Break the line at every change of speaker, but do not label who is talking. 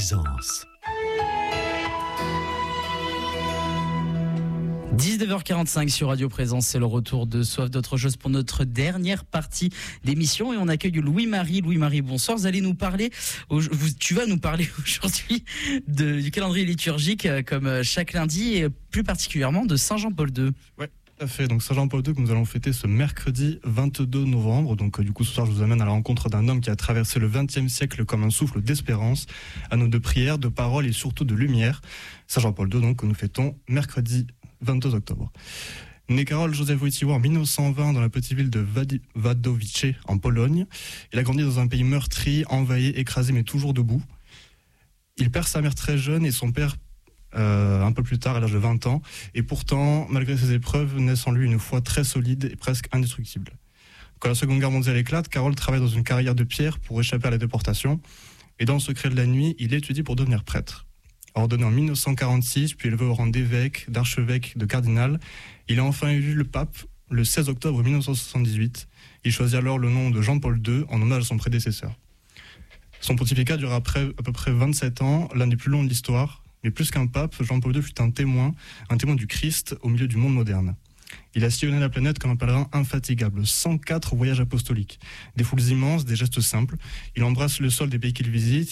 Présence.
19h45 sur Radio Présence, c'est le retour de Soif d'autre chose pour notre dernière partie d'émission et on accueille Louis-Marie. Louis-Marie, bonsoir. Tu vas nous parler aujourd'hui du calendrier liturgique comme chaque lundi et plus particulièrement de Saint Jean-Paul II.
Ouais. Tout à fait, donc Saint Jean-Paul II que nous allons fêter ce mercredi 22 novembre. Donc du coup ce soir je vous amène à la rencontre d'un homme qui a traversé le XXe siècle comme un souffle d'espérance, anneau de prière, de parole et surtout de lumière. Saint Jean-Paul II donc que nous fêtons mercredi 22 octobre. Né Karol Józef Wojtyła en 1920 dans la petite ville de Wadowice en Pologne, il a grandi dans un pays meurtri, envahi, écrasé mais toujours debout. Il perd sa mère très jeune et son père un peu plus tard à l'âge de 20 ans, et pourtant malgré ces épreuves naissent en lui une foi très solide et presque indestructible. Quand la Seconde Guerre mondiale éclate, Karol travaille dans une carrière de pierre pour échapper à la déportation et dans le secret de la nuit il étudie pour devenir prêtre. Ordonné en 1946 puis élevé au rang d'évêque, d'archevêque, de cardinal, il est enfin élu le pape le 16 octobre 1978. Il choisit alors le nom de Jean-Paul II en hommage à son prédécesseur. Son pontificat dure à peu près 27 ans, l'un des plus longs de l'histoire. Mais plus qu'un pape, Jean-Paul II fut un témoin du Christ au milieu du monde moderne. Il a sillonné la planète comme un pèlerin infatigable, 104 voyages apostoliques, des foules immenses, des gestes simples. Il embrasse le sol des pays qu'il visite,